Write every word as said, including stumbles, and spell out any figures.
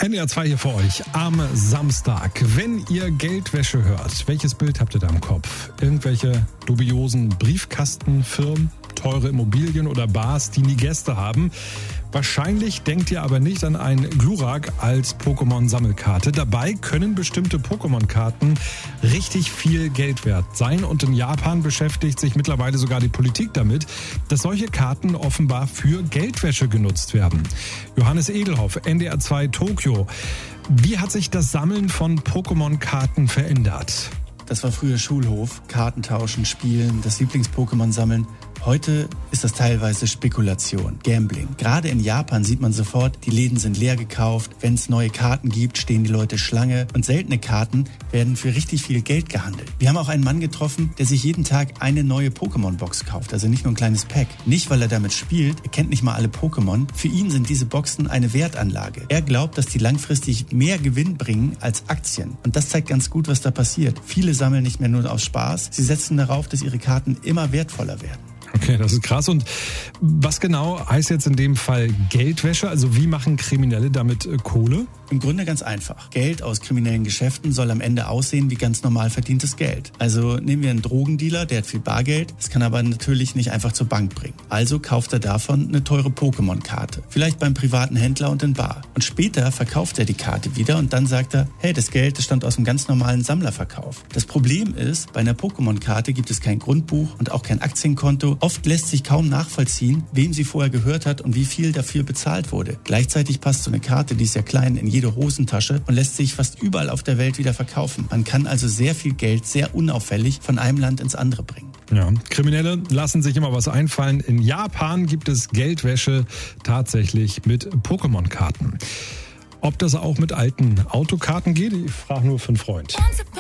N D R zwei hier für euch am Samstag. Wenn ihr Geldwäsche hört, welches Bild habt ihr da im Kopf? Irgendwelche dubiosen Briefkastenfirmen, teure Immobilien oder Bars, die nie Gäste haben? Wahrscheinlich denkt ihr aber nicht an ein Glurak als Pokémon-Sammelkarte. Dabei können bestimmte Pokémon-Karten richtig viel Geld wert sein. Und in Japan beschäftigt sich mittlerweile sogar die Politik damit, dass solche Karten offenbar für Geldwäsche genutzt werden. Johannes Edelhoff, N D R zwei Tokio. Wie hat sich das Sammeln von Pokémon-Karten verändert? Das war früher Schulhof, Karten tauschen, spielen, das Lieblings-Pokémon sammeln. Heute ist das teilweise Spekulation, Gambling. Gerade in Japan sieht man sofort, die Läden sind leer gekauft. Wenn es neue Karten gibt, stehen die Leute Schlange. Und seltene Karten werden für richtig viel Geld gehandelt. Wir haben auch einen Mann getroffen, der sich jeden Tag eine neue Pokémon-Box kauft. Also nicht nur ein kleines Pack. Nicht, weil er damit spielt. Er kennt nicht mal alle Pokémon. Für ihn sind diese Boxen eine Wertanlage. Er glaubt, dass die langfristig mehr Gewinn bringen als Aktien. Und das zeigt ganz gut, was da passiert. Viele sammeln nicht mehr nur aus Spaß. Sie setzen darauf, dass ihre Karten immer wertvoller werden. Okay, das ist krass. Und was genau heißt jetzt in dem Fall Geldwäsche? Also wie machen Kriminelle damit Kohle? Im Grunde ganz einfach. Geld aus kriminellen Geschäften soll am Ende aussehen wie ganz normal verdientes Geld. Also nehmen wir einen Drogendealer, der hat viel Bargeld, das kann aber natürlich nicht einfach zur Bank bringen. Also kauft er davon eine teure Pokémon-Karte. Vielleicht beim privaten Händler und in Bar. Und später verkauft er die Karte wieder und dann sagt er, hey, das Geld, das stammt aus einem ganz normalen Sammlerverkauf. Das Problem ist, bei einer Pokémon-Karte gibt es kein Grundbuch und auch kein Aktienkonto. Oft lässt sich kaum nachvollziehen, wem sie vorher gehört hat und wie viel dafür bezahlt wurde. Gleichzeitig passt so eine Karte, die ist ja klein, in jede Hosentasche und lässt sich fast überall auf der Welt wieder verkaufen. Man kann also sehr viel Geld sehr unauffällig von einem Land ins andere bringen. Ja, Kriminelle lassen sich immer was einfallen. In Japan gibt es Geldwäsche tatsächlich mit Pokémon-Karten. Ob das auch mit alten Autokarten geht? Ich frage nur für einen Freund.